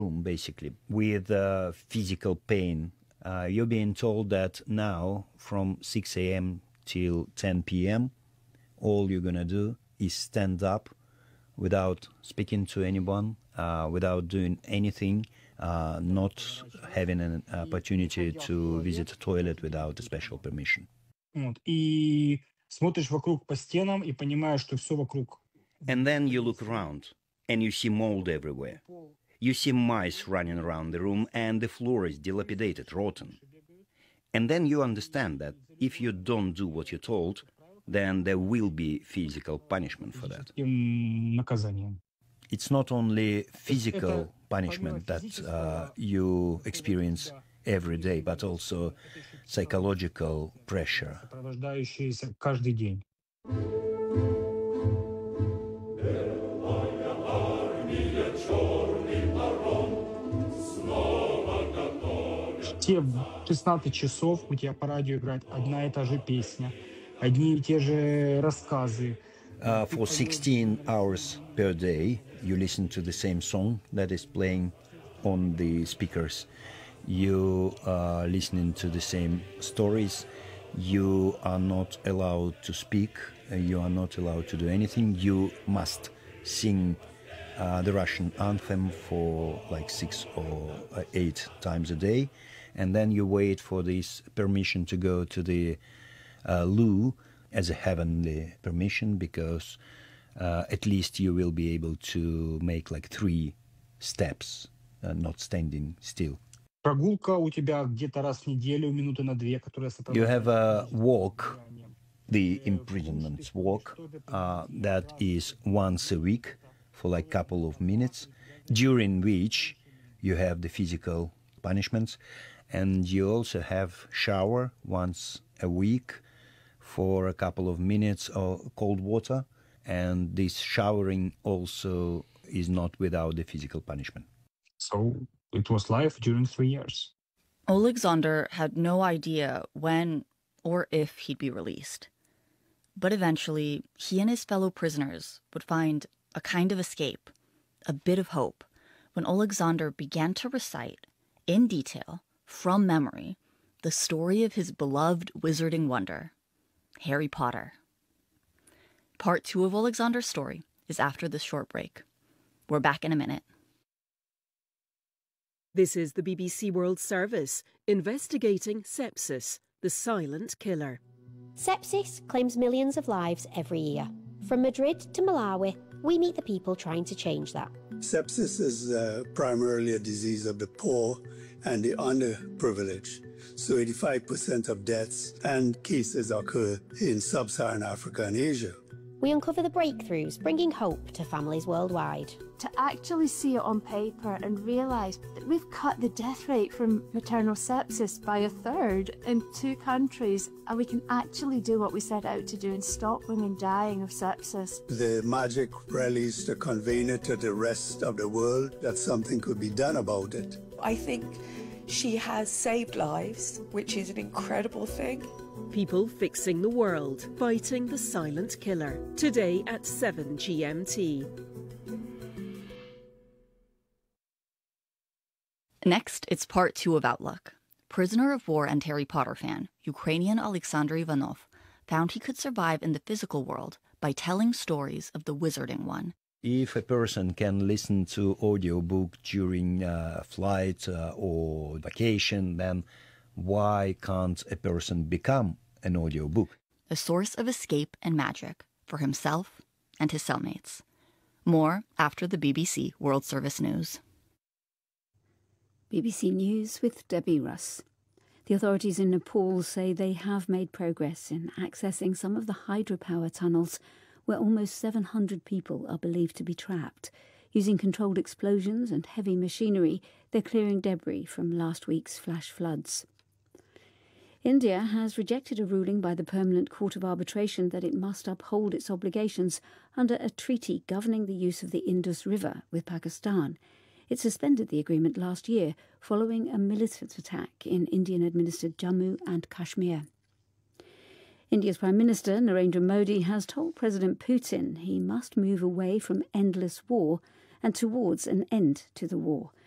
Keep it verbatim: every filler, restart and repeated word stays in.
room, basically, with uh, physical pain. Uh, you're being told that now from six a m till ten p m, all you're going to do is stand up without speaking to anyone, uh, without doing anything, uh, not having an opportunity to visit a toilet without a special permission. Вот. И смотришь вокруг по стенам и понимаешь, что все вокруг. And then you look around and you see mold everywhere. You see mice running around the room and the floor is dilapidated, rotten. And then you understand that if you don't do what you're told, then there will be physical punishment for that. Наказанием. It's not only physical punishment that uh, you experience every day, but also psychological pressure. Сопровождающиеся каждый день. Все шестнадцать часов у тебя по радио играет одна и та же песня, одни и те же рассказы. Uh, for sixteen hours per day, you listen to the same song that is playing on the speakers. You are listening to the same stories. You are not allowed to speak. Uh, you are not allowed to do anything. You must sing uh, the Russian anthem for like six or uh, eight times a day. And then you wait for this permission to go to the uh, loo as a heavenly permission, because uh, at least you will be able to make like three steps, uh, not standing still. Прогулка у тебя где-то раз в неделю, минуты на две, которая You have a walk, the imprisonment walk, uh, that is once a week for like couple of minutes, during which you have the physical punishments, and you also have shower once a week for a couple of minutes of cold water, and this showering also is not without the physical punishment. So it was life during three years. Oleksandr had no idea when or if he'd be released. But eventually, he and his fellow prisoners would find a kind of escape, a bit of hope, when Oleksandr began to recite, in detail, from memory, the story of his beloved wizarding wonder, Harry Potter. Part two of Oleksandr's story is after this short break. We're back in a minute. This is the B B C World Service, investigating sepsis, the silent killer. Sepsis claims millions of lives every year. From Madrid to Malawi, we meet the people trying to change that. Sepsis is uh, primarily a disease of the poor and the underprivileged. So eighty-five percent of deaths and cases occur in sub-Saharan Africa and Asia. We uncover the breakthroughs, bringing hope to families worldwide. To actually see it on paper and realise that we've cut the death rate from maternal sepsis by a third in two countries, and we can actually do what we set out to do and stop women dying of sepsis. The magic rallies the convener to the rest of the world that something could be done about it. I think she has saved lives, which is an incredible thing. People fixing the world, fighting the silent killer. Today at seven G M T. Next, it's part two of Outlook. Prisoner of war and Harry Potter fan, Ukrainian Alexander Ivanov, found he could survive in the physical world by telling stories of the Wizarding One. If a person can listen to audiobook during a flight uh, or vacation, then why can't a person become an audiobook? A source of escape and magic for himself and his cellmates. More after the B B C World Service News. B B C News with Debbie Russ. The authorities in Nepal say they have made progress in accessing some of the hydropower tunnels where almost seven hundred people are believed to be trapped. Using controlled explosions and heavy machinery, they're clearing debris from last week's flash floods. India has rejected a ruling by the Permanent Court of Arbitration that it must uphold its obligations under a treaty governing the use of the Indus River with Pakistan. It suspended the agreement last year following a militant attack in Indian-administered Jammu and Kashmir. India's Prime Minister Narendra Modi has told President Putin he must move away from endless war and towards an end to the war.